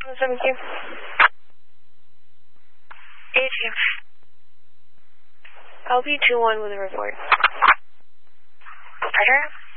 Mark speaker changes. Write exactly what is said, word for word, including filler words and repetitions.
Speaker 1: seven Q. H Q. L B two one with a report. Roger.